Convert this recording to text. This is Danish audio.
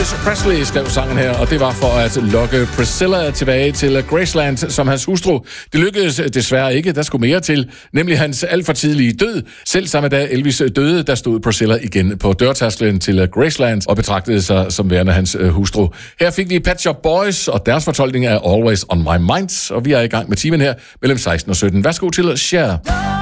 Elvis Presley skrev sangen her, og det var for at lokke Priscilla tilbage til Graceland som hans hustru. Det lykkedes desværre ikke, der skulle mere til, nemlig hans alt for tidlige død. Selv samme dag Elvis døde, der stod Priscilla igen på dørtærsklen til Graceland og betragtede sig som værende hans hustru. Her fik vi Pet Shop Boys, og deres fortolkning er Always on My Mind, og vi er i gang med timen her mellem 16 og 17. Værsgo til Cher.